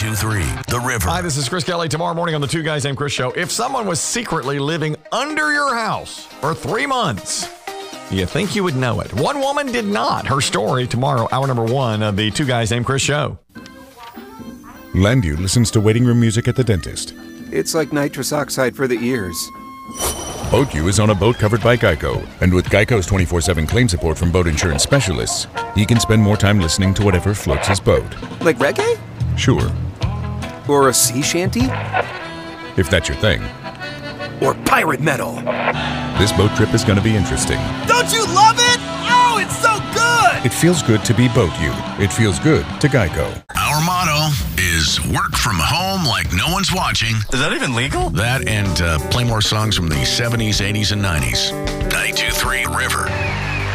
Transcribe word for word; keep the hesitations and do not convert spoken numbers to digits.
ninety-two three The River. Hi, this is Chris Kelly. Tomorrow morning on the Two Guys Named Chris show, if someone was secretly living under your house for three months, you think you would know it. One woman did not. Her story tomorrow, hour number one of the Two Guys Named Chris show. Landu listens to waiting room music at the dentist. It's like nitrous oxide for the ears. BoatU is on a boat covered by Geico, and with Geico's twenty-four seven claim support from boat insurance specialists, he can spend more time listening to whatever floats his boat. Like reggae? Sure, Or a sea shanty? if that's your thing. Or pirate metal? This boat trip is going to be interesting. Don't you love it? Oh, it's so good! It feels good to be BoatU. It feels good to Geico. Our motto is work from home like no one's watching. Is that even legal? That and uh, play more songs from the seventies, eighties, and nineties. ninety-two three River.